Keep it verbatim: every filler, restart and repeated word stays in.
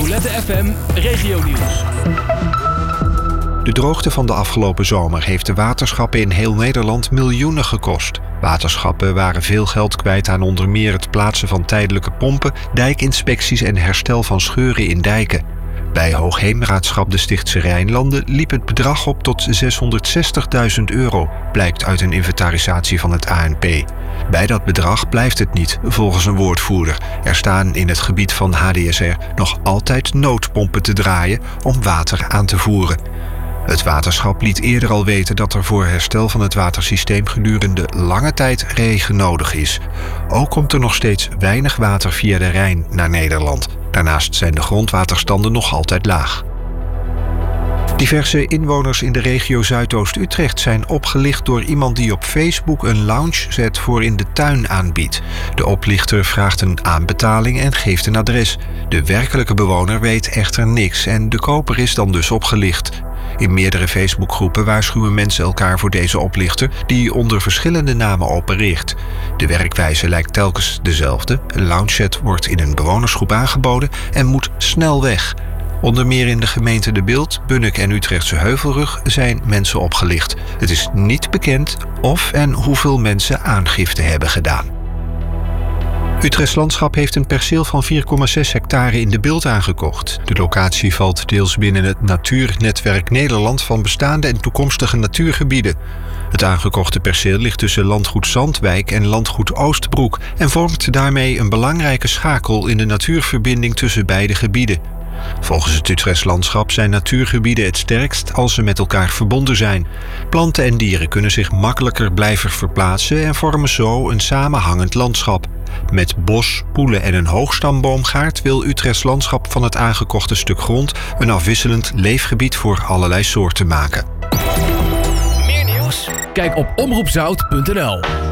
Roulette F M Regionieuws. De droogte van de afgelopen zomer heeft de waterschappen in heel Nederland miljoenen gekost. Waterschappen waren veel geld kwijt aan onder meer het plaatsen van tijdelijke pompen, dijkinspecties en herstel van scheuren in dijken. Bij Hoogheemraadschap de Stichtse Rijnlanden liep het bedrag op tot zeshonderdzestigduizend euro, blijkt uit een inventarisatie van het A N P. Bij dat bedrag blijft het niet, volgens een woordvoerder. Er staan in het gebied van H D S R nog altijd noodpompen te draaien om water aan te voeren. Het waterschap liet eerder al weten dat er voor herstel van het watersysteem gedurende lange tijd regen nodig is. Ook komt er nog steeds weinig water via de Rijn naar Nederland. Daarnaast zijn de grondwaterstanden nog altijd laag. Diverse inwoners in de regio Zuidoost-Utrecht zijn opgelicht door iemand die op Facebook een loungeset voor in de tuin aanbiedt. De oplichter vraagt een aanbetaling en geeft een adres. De werkelijke bewoner weet echter niks en de koper is dan dus opgelicht. In meerdere Facebookgroepen waarschuwen mensen elkaar voor deze oplichter die onder verschillende namen opereert. De werkwijze lijkt telkens dezelfde. Een loungeset wordt in een bewonersgroep aangeboden en moet snel weg. Onder meer in de gemeenten De Bilt, Bunnik en Utrechtse Heuvelrug zijn mensen opgelicht. Het is niet bekend of en hoeveel mensen aangifte hebben gedaan. Utrechts Landschap heeft een perceel van vier komma zes hectare in De Bilt aangekocht. De locatie valt deels binnen het Natuurnetwerk Nederland van bestaande en toekomstige natuurgebieden. Het aangekochte perceel ligt tussen landgoed Zandwijk en landgoed Oostbroek en vormt daarmee een belangrijke schakel in de natuurverbinding tussen beide gebieden. Volgens het Utrechts Landschap zijn natuurgebieden het sterkst als ze met elkaar verbonden zijn. Planten en dieren kunnen zich makkelijker blijven verplaatsen en vormen zo een samenhangend landschap. Met bos, poelen en een hoogstamboomgaard wil Utrechts Landschap van het aangekochte stuk grond een afwisselend leefgebied voor allerlei soorten maken. Meer nieuws? Kijk op omroep zout punt n l.